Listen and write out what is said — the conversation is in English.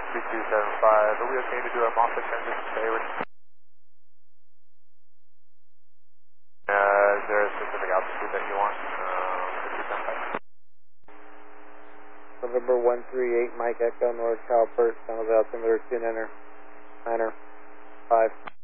3275. Are we okay to do a Moffett transition today? Is there a specific altitude that you want? 3275. November 138, Mike Echo, North Calvert, San Jose altimeter 2 niner 5.